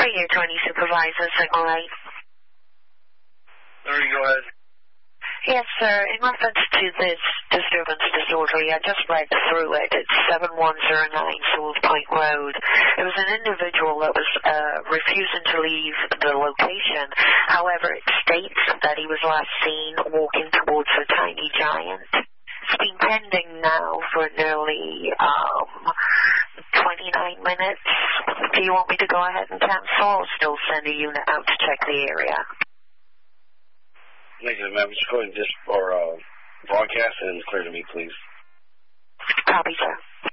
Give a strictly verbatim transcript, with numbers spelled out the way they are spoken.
Radio twenty Supervisor, Signal eight. Sorry, go ahead. Yes, sir. In reference to this disturbance disorderly, I just read through it. It's seven one zero nine Sewell Point Road. It was an individual that was uh, refusing to leave the location. However, it states that he was last seen walking towards a tiny giant. It's been pending now for nearly um, twenty-nine minutes. Do you want me to go ahead and cancel or still send a unit out to check the area? Negative, ma'am. Just go ahead and just for uh, broadcast and clear to me, please. Copy, sir.